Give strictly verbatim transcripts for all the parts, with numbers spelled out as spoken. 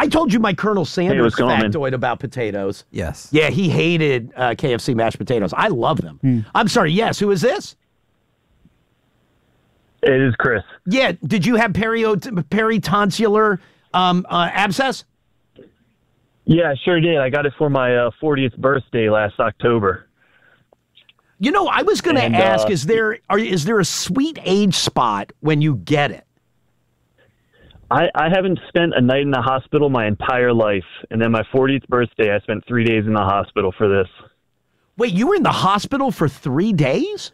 I told you my Colonel Sanders Hey, factoid about potatoes. Yes. Yeah, he hated uh, K F C mashed potatoes. I love them. Hmm. I'm sorry. Yes, who is this? It is Chris. Yeah. Did you have period peritonsillar um, uh, abscess? Yeah, I sure did. I got it for my uh, fortieth birthday last October. You know, I was going to And, ask: uh, Is there are, is there a sweet age spot when you get it? I, I haven't spent a night in the hospital my entire life, and then my fortieth birthday, I spent three days in the hospital for this. Wait, you were in the hospital for three days?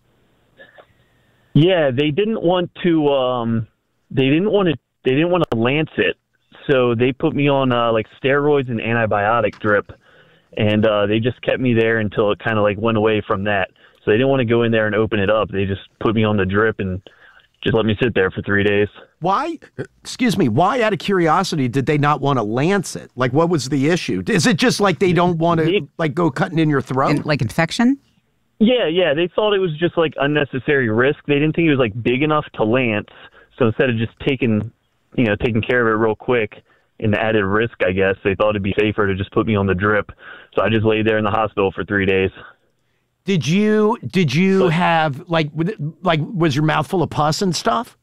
Yeah, they didn't want to. Um, they didn't want to. They didn't want to lance it, so they put me on uh, like steroids and antibiotic drip, and uh, they just kept me there until it kind of like went away from that. So they didn't want to go in there and open it up. They just put me on the drip and just let me sit there for three days. Why? Excuse me. Why, out of curiosity, did they not want to lance it? Like, what was the issue? Is it just like they don't want to like go cutting in your throat? In, like infection? Yeah, yeah. They thought it was just like unnecessary risk. They didn't think it was like big enough to lance. So instead of just taking, you know, taking care of it real quick and the added risk, I guess, they thought it'd be safer to just put me on the drip. So I just laid there in the hospital for three days. Did you did you have like like was your mouth full of pus and stuff?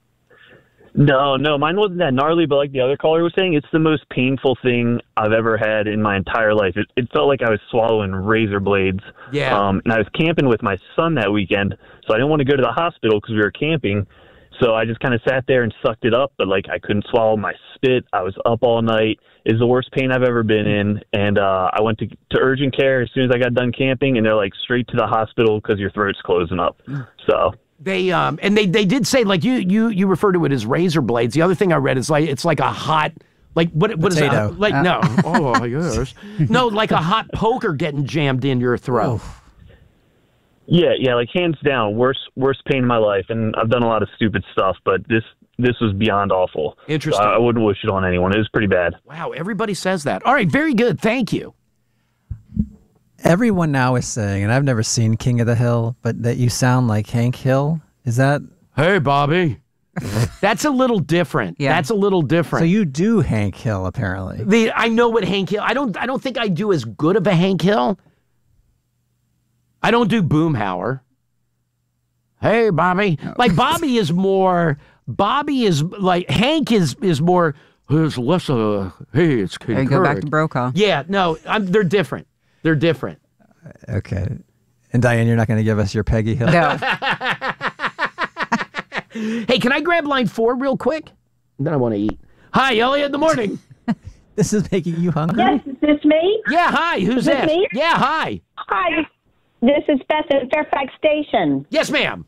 No, no, mine wasn't that gnarly, but like the other caller was saying, it's the most painful thing I've ever had in my entire life. It, it felt like I was swallowing razor blades. Yeah. Um, and I was camping with my son that weekend, so I didn't want to go to the hospital because we were camping. So I just kind of sat there and sucked it up, but like I couldn't swallow my spit. I was up all night. It's the worst pain I've ever been in. And uh, I went to, to urgent care as soon as I got done camping, and they're like, straight to the hospital because your throat's closing up. So they um and they they did say, like, you you you refer to it as razor blades. The other thing I read is like it's like a hot like what what Potato. is that? Like Uh. no oh I guess no like a hot poker getting jammed in your throat. Oh. yeah, yeah, like hands down, worst worst pain in my life. And I've done a lot of stupid stuff, but this this was beyond awful. Interesting. So I, I wouldn't wish it on anyone. It was pretty bad. Wow, everybody says that. All right, very good. Thank you. Everyone now is saying, and I've never seen King of the Hill, but that you sound like Hank Hill. Is that? Hey, Bobby. That's a little different. Yeah. That's a little different. So you do Hank Hill, apparently. The I know what Hank Hill. I don't. I don't think I do as good of a Hank Hill. I don't do Boomhauer. Hey, Bobby. No. Like Bobby is more. Bobby is like Hank is is more. Here's less of a. Hey, it's King There you go back Kurt." to Brokaw. Yeah. No, I'm, they're different. They're different. Okay. And Diane, you're not going to give us your Peggy Hill? No. Hey, can I grab line four real quick? Then I want to eat. Hi, Elliot. In the morning. This is making you hungry? Yes, is this me? Yeah. Hi. Who's Is this this? me? Yeah. Hi. Hi, this is Beth at Fairfax Station. Yes, ma'am.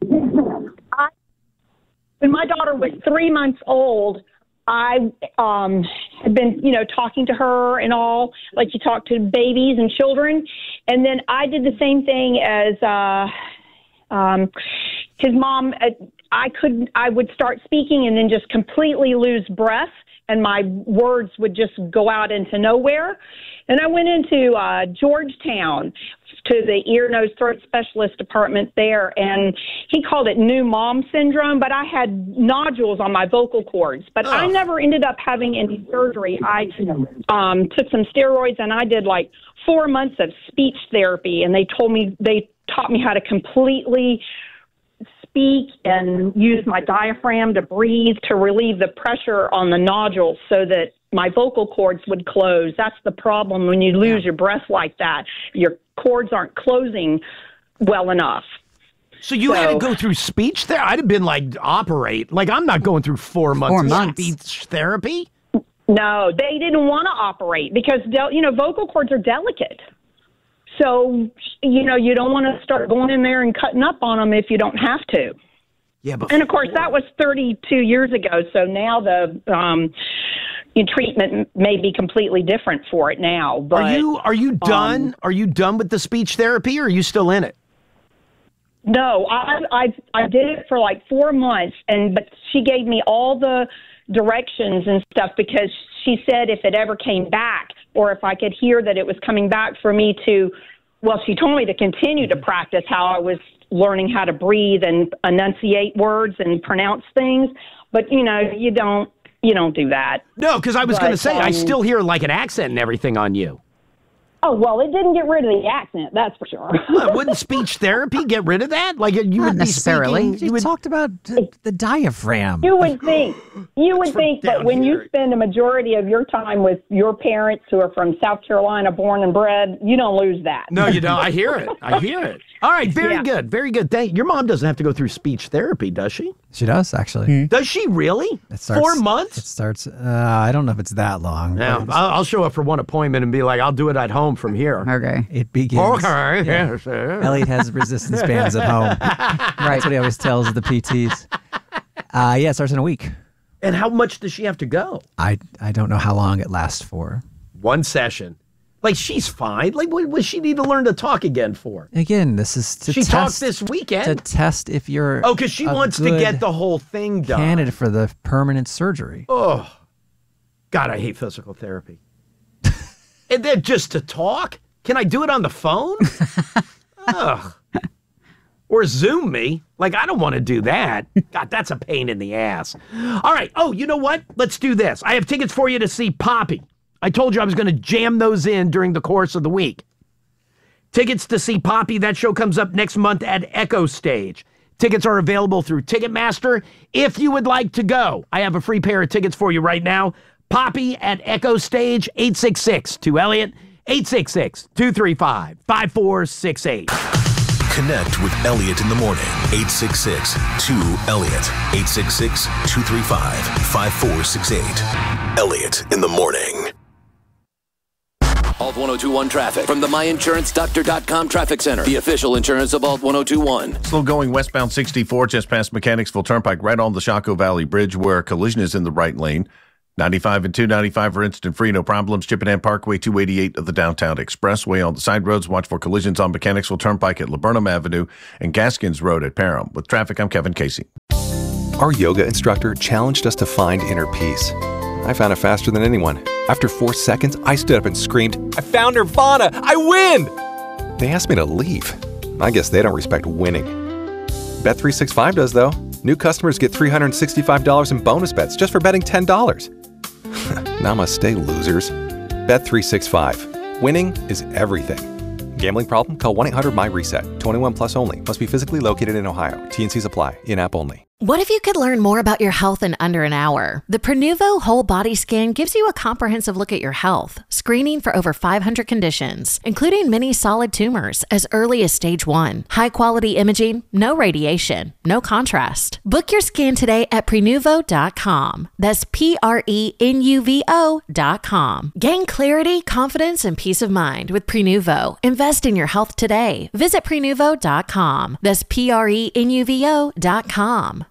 I, when my daughter was three months old, I um, had been, you know, talking to her and all, like you talk to babies and children. And then I did the same thing as uh, um, his mom. Uh, I couldn't, I would start speaking and then just completely lose breath, and my words would just go out into nowhere. And I went into uh, Georgetown to the ear, nose, throat specialist department there, and he called it new mom syndrome, but I had nodules on my vocal cords. But I never ended up having any surgery. I um, took some steroids, and I did like four months of speech therapy, and they told me, they taught me how to completely speak and use my diaphragm to breathe to relieve the pressure on the nodules so that my vocal cords would close. That's the problem when you lose your breath like that. Your cords aren't closing well enough. So you So- had to go through speech there? I'd have been like, operate. Like, I'm not going through four months Four of months. speech therapy. No, they didn't want to operate because, del- you know, vocal cords are delicate. So, you know, you don't want to start going in there and cutting up on them if you don't have to. Yeah, but And, of course, that was thirty-two years ago, so now the um, your treatment may be completely different for it now. But are you are you done? um, are you done with the speech therapy, or are you still in it? No, I, I I did it for like four months, and but she gave me all the directions and stuff because she said if it ever came back or if I could hear that it was coming back for me to, well, she told me to continue to practice how I was learning how to breathe and enunciate words and pronounce things. But, you know, you don't, you don't do that. No, because I was But, going to say, I um, still hear like an accent and everything on you. Oh, well, it didn't get rid of the accent, that's for sure. Well, wouldn't speech therapy get rid of that? Like you Not would be necessarily. speaking, You, you would, talked about the, the diaphragm. You would think, you would think down that when here. you spend a majority of your time with your parents who are from South Carolina, born and bred, you don't lose that. No, you don't. I hear it. I hear it. All right, very Yeah. good. Very good. Thank Your mom doesn't have to go through speech therapy, does she? She does, actually. Does she really? It starts, Four months? It starts, uh, I don't know if it's that long. Yeah, but I'll, I'll show up for one appointment and be like, I'll do it at home from here. Okay. It begins. Okay. Yes, sir. Elliot has resistance bands at home. That's what he always tells the P Ts. Uh, yeah, it starts in a week. And how much does she have to go? I, I don't know how long it lasts for. One session. Like, she's fine. Like, what does she need to learn to talk again for? Again, this is to She test, talked this to weekend. test if you're Oh, because she a wants to good get the whole thing done. candidate for the permanent surgery. Oh, God, I hate physical therapy. And then just to talk? Can I do it on the phone? Ugh. Or Zoom me. Like, I don't want to do that. God, that's a pain in the ass. All right. Oh, you know what? Let's do this. I have tickets for you to see Poppy. I told you I was going to jam those in during the course of the week. Tickets to see Poppy. That show comes up next month at Echo Stage. Tickets are available through Ticketmaster. If you would like to go, I have a free pair of tickets for you right now. Poppy at Echo Stage, eight six six, two Elliot, eight six six, two three five, five four six eight. Connect with Elliot in the morning. eight six six, two Elliot. eight six six, two three five, five four six eight. Elliot in the morning. Alt ten twenty-one traffic from the my insurance doctor dot com Traffic Center, the official insurance of Alt ten twenty-one. Slow going westbound sixty-four just past Mechanicsville Turnpike, right on the Shaco Valley Bridge where a collision is in the right lane. ninety-five and two ninety-five are instant free, no problems. Chippenham Parkway, two eighty-eight of the Downtown Expressway. On the side roads, watch for collisions on Mechanicsville Turnpike at Laburnum Avenue and Gaskins Road at Parham. With traffic, I'm Kevin Casey. Our yoga instructor challenged us to find inner peace. I found it faster than anyone. After four seconds, I stood up and screamed, "I found Nirvana! I win!" They asked me to leave. I guess they don't respect winning. Bet three sixty-five does, though. New customers get three hundred sixty-five dollars in bonus bets just for betting ten dollars. Namaste, losers. Bet three sixty-five. Winning is everything. Gambling problem? Call one eight hundred my reset. twenty-one plus only. Must be physically located in Ohio. T and Cs apply. In-app only. What if you could learn more about your health in under an hour? The Prenuvo Whole Body Scan gives you a comprehensive look at your health, screening for over five hundred conditions, including many solid tumors as early as stage one. High-quality imaging, no radiation, no contrast. Book your scan today at Prenuvo dot com. That's P R E N U V O dot com. Gain clarity, confidence, and peace of mind with Prenuvo. Invest in your health today. Visit Prenuvo dot com. That's P R E N U V O dot com.